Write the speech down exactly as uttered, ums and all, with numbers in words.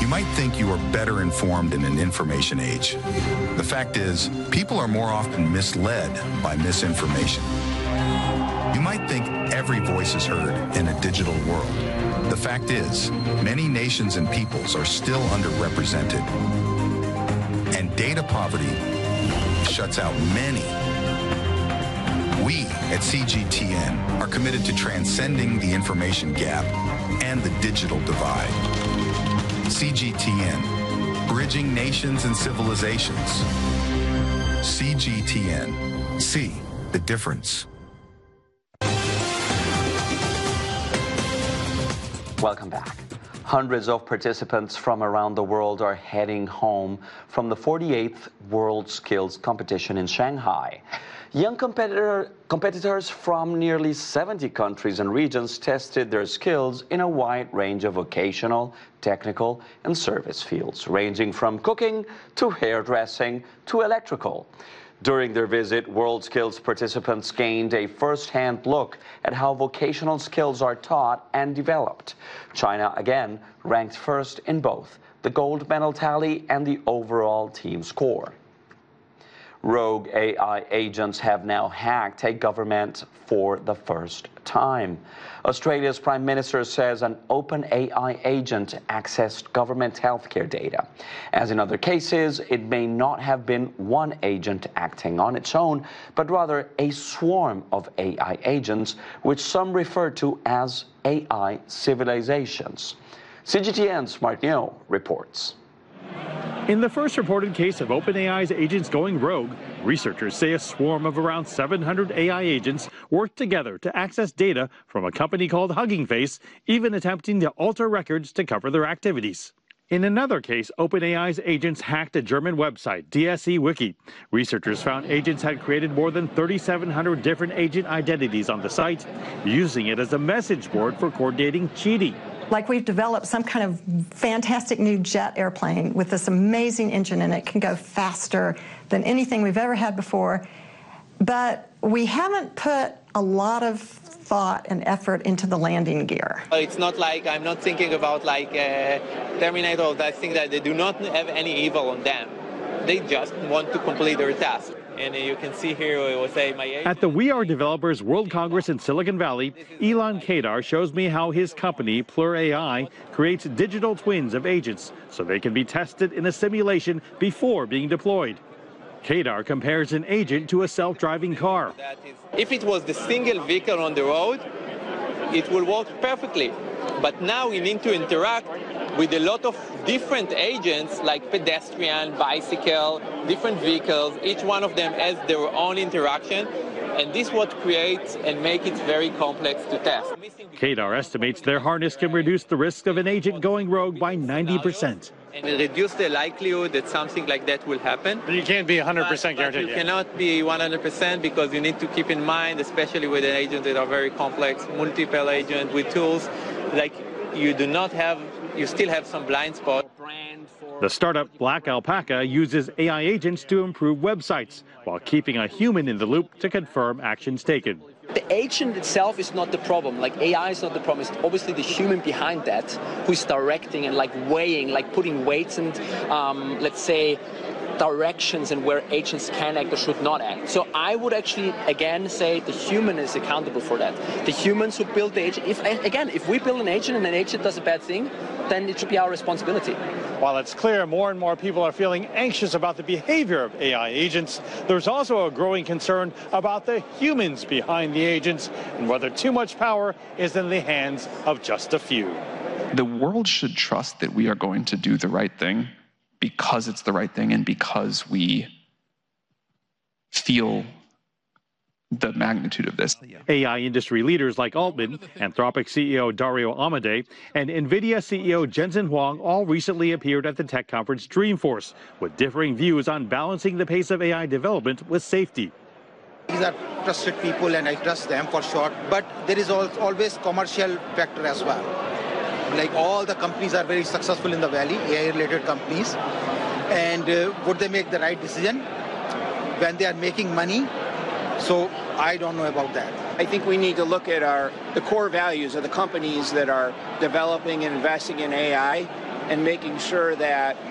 might think you are better informed in an information age. The fact is, people are more often misled by misinformation. You might think every voice is heard in a digital world. The fact is, many nations and peoples are still underrepresented. And data poverty shuts out many. We at C G T N are committed to transcending the information gap and the digital divide. C G T N, bridging nations and civilizations. C G T N, see the difference. Welcome back. Hundreds of participants from around the world are heading home from the forty-eighth World Skills Competition in Shanghai. Young competitor, competitors from nearly seventy countries and regions tested their skills in a wide range of vocational, technical, and service fields, ranging from cooking to hairdressing to electrical. During their visit, World Skills participants gained a first-hand look at how vocational skills are taught and developed. China, again, ranked first in both the gold medal tally and the overall team score. Rogue A I agents have now hacked a government for the first time. Australia's Prime Minister says an open A I agent accessed government healthcare data. As in other cases, it may not have been one agent acting on its own, but rather a swarm of A I agents, which some refer to as A I civilizations. C G T N's Mark Neo reports. In the first reported case of OpenAI's agents going rogue, researchers say a swarm of around seven hundred A I agents worked together to access data from a company called Hugging Face, even attempting to alter records to cover their activities. In another case, OpenAI's agents hacked a German website, D S E Wiki. Researchers found agents had created more than thirty-seven hundred different agent identities on the site, using it as a message board for coordinating cheating. Like we've developed some kind of fantastic new jet airplane with this amazing engine, and it can go faster than anything we've ever had before. But we haven't put a lot of thought and effort into the landing gear. It's not like I'm not thinking about like uh, Terminator. I think that they do not have any evil on them. They just want to complete their task. And you can see here, it will say my agent. At the We Are Developers World Congress in Silicon Valley, Elon Kadar shows me how his company, Plur A I, creates digital twins of agents so they can be tested in a simulation before being deployed. Kadar compares an agent to a self-driving car. If it was the single vehicle on the road, it will work perfectly. But now we need to interact with a lot of different agents like pedestrian, bicycle, different vehicles. Each one of them has their own interaction, and this is what creates and makes it very complex to test. Kadar estimates their harness can reduce the risk of an agent going rogue by ninety percent. And reduce the likelihood that something like that will happen. But you can't be one hundred percent but, guaranteed. But you cannot be one hundred percent because you need to keep in mind, especially with an agent that are very complex, multiple agents with tools, like you do not have, you still have some blind spots. The startup Black Alpaca uses A I agents to improve websites while keeping a human in the loop to confirm actions taken. The agent itself is not the problem, like A I is not the problem, it's obviously the human behind that who's directing and like weighing, like putting weights and um, let's say directions and where agents can act or should not act. So I would actually again say the human is accountable for that. The humans who build the agent, if again, if we build an agent and an agent does a bad thing, then it should be our responsibility. While it's clear more and more people are feeling anxious about the behavior of A I agents, there's also a growing concern about the humans behind the agents and whether too much power is in the hands of just a few. The world should trust that we are going to do the right thing because it's the right thing and because we feel the magnitude of this. A I industry leaders like Altman, Anthropic C E O Dario Amodei, and NVIDIA C E O Jensen Huang all recently appeared at the tech conference Dreamforce with differing views on balancing the pace of A I development with safety. These are trusted people and I trust them for sure, but there is always commercial factor as well. Like all the companies are very successful in the Valley, A I-related companies, and uh, would they make the right decision when they are making money? So I don't know about that. I think we need to look at our the core values of the companies that are developing and investing in A I and making sure that